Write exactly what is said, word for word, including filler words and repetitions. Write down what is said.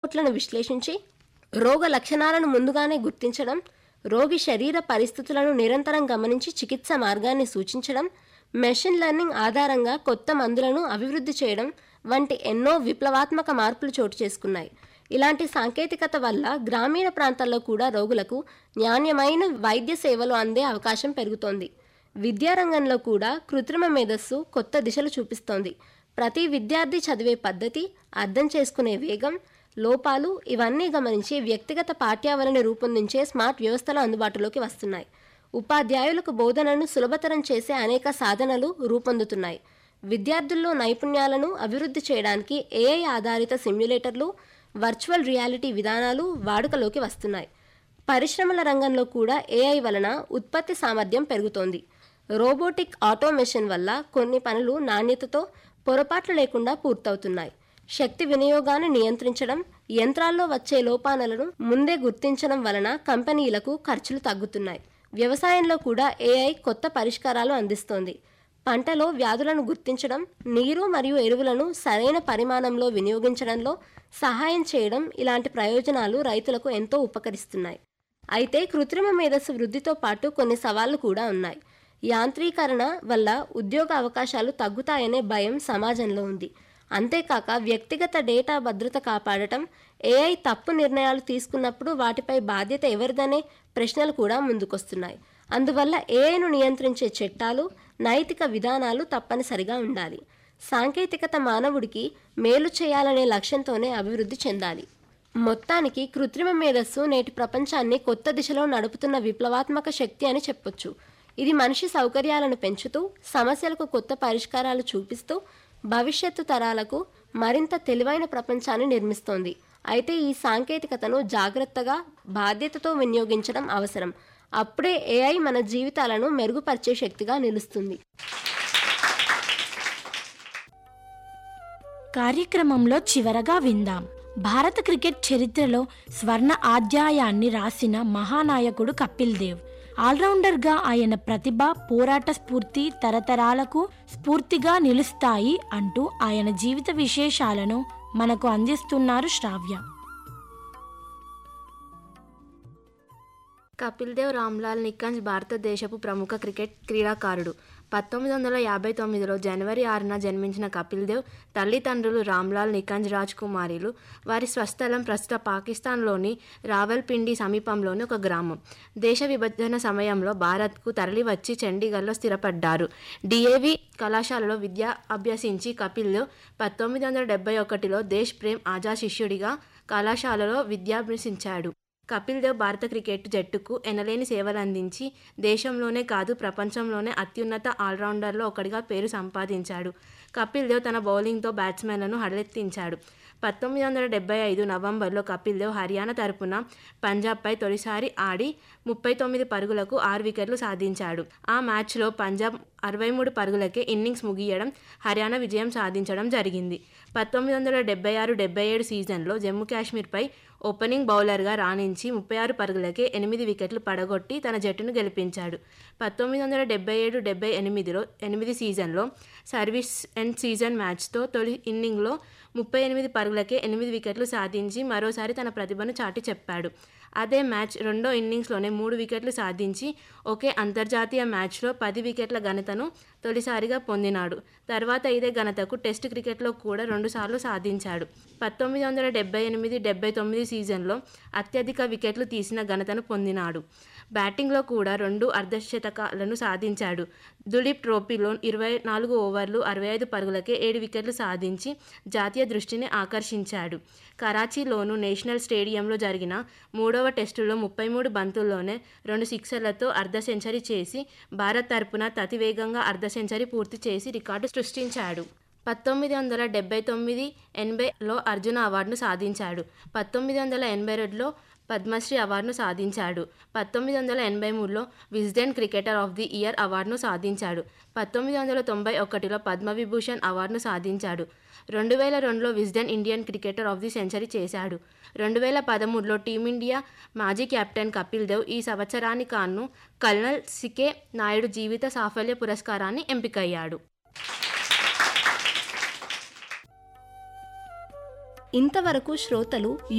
రిపోర్ట్లను విశ్లేషించి రోగ లక్షణాలను ముందుగానే గుర్తించడం, రోగి శరీర పరిస్థితులను నిరంతరం గమనించి చికిత్స మార్గాన్ని సూచించడం, మెషిన్ లెర్నింగ్ ఆధారంగా కొత్త మందులను అభివృద్ధి చేయడం వంటి ఎన్నో విప్లవాత్మక మార్పులు చోటు చేసుకున్నాయి. ఇలాంటి సాంకేతికత వల్ల గ్రామీణ ప్రాంతాల్లో కూడా రోగులకు నాణ్యమైన వైద్య సేవలు అందే అవకాశం పెరుగుతోంది. విద్యారంగంలో కూడా కృత్రిమ మేధస్సు కొత్త దిశలు చూపిస్తోంది. ప్రతి విద్యార్థి చదివే పద్ధతి, అర్థం చేసుకునే వేగం, లోపాలు ఇవన్నీ గమనించి వ్యక్తిగత పాఠ్యావళిని రూపొందించే స్మార్ట్ వ్యవస్థలు అందుబాటులోకి వస్తున్నాయి. ఉపాధ్యాయులకు బోధనను సులభతరం చేసే అనేక సాధనలు రూపొందుతున్నాయి. విద్యార్థుల్లో నైపుణ్యాలను అభివృద్ధి చేయడానికి ఏఐ ఆధారిత సిమ్యులేటర్లు, వర్చువల్ రియాలిటీ విధానాలు వాడుకలోకి వస్తున్నాయి. పరిశ్రమల రంగంలో కూడా ఏఐ వలన ఉత్పత్తి సామర్థ్యం పెరుగుతోంది. రోబోటిక్ ఆటోమేషన్ వల్ల కొన్ని పనులు నాణ్యతతో, పొరపాట్లు లేకుండా పూర్తవుతున్నాయి. శక్తి వినియోగాన్ని నియంత్రించడం, యంత్రాల్లో వచ్చే లోపాలను ముందే గుర్తించడం వలన కంపెనీలకు ఖర్చులు తగ్గుతున్నాయి. వ్యవసాయంలో కూడా ఏఐ కొత్త పరిష్కారాలు అందిస్తోంది. పంటలో వ్యాధులను గుర్తించడం, నీరు మరియు ఎరువులను సరైన పరిమాణంలో వినియోగించడంలో సహాయం చేయడం ఇలాంటి ప్రయోజనాలు రైతులకు ఎంతో ఉపకరిస్తున్నాయి. అయితే కృత్రిమ మేధస్సు వృద్ధితో పాటు కొన్ని సవాళ్లు కూడా ఉన్నాయి. యాంత్రీకరణ వల్ల ఉద్యోగ అవకాశాలు తగ్గుతాయనే భయం సమాజంలో ఉంది. అంతేకాక వ్యక్తిగత డేటా భద్రత కాపాడటం, ఏఐ తప్పు నిర్ణయాలు తీసుకున్నప్పుడు వాటిపై బాధ్యత ఎవరిదనే ప్రశ్నలు కూడా ముందుకొస్తున్నాయి. అందువల్ల ఏఐను నియంత్రించే చట్టాలు, నైతిక విధానాలు తప్పనిసరిగా ఉండాలి. సాంకేతికత మానవుడికి మేలు చేయాలనే లక్ష్యంతోనే అభివృద్ధి చెందాలి. మొత్తానికి కృత్రిమ మేధస్సు నేటి ప్రపంచాన్ని కొత్త దిశలో నడుపుతున్న విప్లవాత్మక శక్తి అని చెప్పొచ్చు. ఇది మనిషి సౌకర్యాలను పెంచుతూ, సమస్యలకు కొత్త పరిష్కారాలు చూపిస్తూ, భవిష్యత్తు తరాలకు మరింత తెలివైన ప్రపంచాన్ని నిర్మిస్తోంది. అయితే ఈ సాంకేతికతను జాగ్రత్తగా, బాధ్యతతో వినియోగించడం అవసరం. అప్పుడే ఏఐ మన జీవితాలను మెరుగుపరిచే శక్తిగా నిలుస్తుంది. కార్యక్రమంలో చివరగా విందాం. భారత క్రికెట్ చరిత్రలో స్వర్ణ అధ్యాయాన్ని రాసిన మహానాయకుడు కపిల్ దేవ్. ఆల్రౌండర్గా ఆయన ప్రతిభ, పోరాట స్ఫూర్తి తరతరాలకు స్ఫూర్తిగా నిలుస్తాయి అంటూ ఆయన జీవిత విశేషాలను మనకు అందిస్తున్నారు శ్రావ్య. కపిల్ దేవ్ రామ్లాల్ నికంజ్ భారతదేశపు ప్రముఖ క్రికెట్ క్రీడాకారుడు. పంతొమ్మిది వందల యాభై తొమ్మిదిలో జనవరి ఆరున జన్మించిన కపిల్ దేవ్ తల్లిదండ్రులు రామ్లాల్ నికంజ్ రాజ్ కుమారీలు. వారి స్వస్థలం ప్రస్తుత పాకిస్తాన్లోని రావల్పిండి సమీపంలోని ఒక గ్రామం. దేశ విభజన సమయంలో భారత్కు తరలివచ్చి చండీగఢ్లో స్థిరపడ్డారు. డిఏవి కళాశాలలో విద్య అభ్యసించి కపిల్ దేవ్ పంతొమ్మిది వందల డెబ్బై ఒకటిలో దేశ్ ప్రేమ్ ఆజాద్ శిష్యుడిగా కళాశాలలో విద్యాభ్యసించాడు. కపిల్ దేవ్ భారత క్రికెట్ జట్టుకు ఎనలేని సేవలందించి దేశంలోనే కాదు ప్రపంచంలోనే అత్యున్నత ఆల్రౌండర్లో ఒకటిగా పేరు సంపాదించాడు. కపిల్ దేవ్ తన బౌలింగ్తో బ్యాట్స్మెన్లను హడలెత్తించాడు. పంతొమ్మిది వందల డెబ్బై ఐదు నవంబర్లో కపిల్ దేవ్ హర్యానా తరపున పంజాబ్పై తొలిసారి ఆడి ముప్పై తొమ్మిది పరుగులకు ఆరు వికెట్లు సాధించాడు. ఆ మ్యాచ్లో పంజాబ్ అరవై మూడు పరుగులకే ఇన్నింగ్స్ ముగియడం, హర్యానా విజయం సాధించడం జరిగింది. పంతొమ్మిది వందల డెబ్బై ఆరు డెబ్బై ఏడు సీజన్లో జమ్మూ కాశ్మీర్పై ఓపెనింగ్ బౌలర్గా రాణించి ముప్పై ఆరు పరుగులకే ఎనిమిది వికెట్లు పడగొట్టి తన జట్టును గెలిపించాడు. పంతొమ్మిది వందల డెబ్బై ఏడు డెబ్బై ఎనిమిదిలో ఎనిమిది సీజన్లో సర్వీస్ అండ్ సీజన్ మ్యాచ్తో తొలి ఇన్నింగ్లో ముప్పై ఎనిమిది పరుగులకే ఎనిమిది వికెట్లు సాధించి మరోసారి తన ప్రతిభను చాటి చెప్పాడు. అదే మ్యాచ్ రెండో ఇన్నింగ్స్లోనే మూడు వికెట్లు సాధించి ఒకే అంతర్జాతీయ మ్యాచ్లో పది వికెట్ల ఘనతను తొలిసారిగా పొందినాడు. తర్వాత ఇదే ఘనతకు టెస్ట్ క్రికెట్లో కూడా రెండుసార్లు సాధించాడు. పంతొమ్మిది వందల డెబ్బై ఎనిమిది డెబ్బై తొమ్మిది సీజన్లో అత్యధిక వికెట్లు తీసిన ఘనతను పొందినాడు. బ్యాటింగ్లో కూడా రెండు అర్ధశతకాలను సాధించాడు. దులీప్ ట్రోఫీలో ఇరవై నాలుగు ఓవర్లు అరవై ఐదు పరుగులకే ఏడు వికెట్లు సాధించి జాతీయ దృష్టిని ఆకర్షించాడు. కరాచీలోను నేషనల్ స్టేడియంలో జరిగిన మూడవ టెస్టులో ముప్పై మూడు బంతుల్లోనే రెండు సిక్సర్లతో అర్ధ సెంచరీ చేసి భారత్ తరపున అతివేగంగా అర్ధ సెంచరీ పూర్తి చేసి రికార్డు సృష్టించాడు. పంతొమ్మిది వందల డెబ్బై తొమ్మిది ఎనభైలో అర్జున అవార్డును సాధించాడు. పంతొమ్మిది వందల ఎనభై రెండులో పద్మశ్రీ అవార్డును సాధించాడు. పంతొమ్మిది వందల ఎనభై మూడులో Wisden cricketer of the year అవార్డును సాధించాడు. పంతొమ్మిది వందల తొంభై ఒకటిలో పద్మవిభూషణ్ అవార్డును సాధించాడు. రెండు వేల రెండులో Wisden Indian cricketer of the century చేశాడు. రెండు వేల పదమూడులో టీమిండియా మాజీ కెప్టెన్ కపిల్ దేవ్ ఈ సంవత్సరానికి గాను కల్నల్ సికే నాయుడు జీవిత సాఫల్య పురస్కారాన్ని ఎంపికయ్యాడు. ఇంతవరకు శ్రోతలు